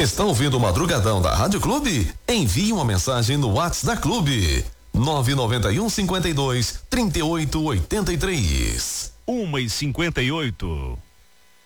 Está ouvindo o Madrugadão da Rádio Clube? Envie uma mensagem no WhatsApp da Clube. 991 52 38 83. 1:58.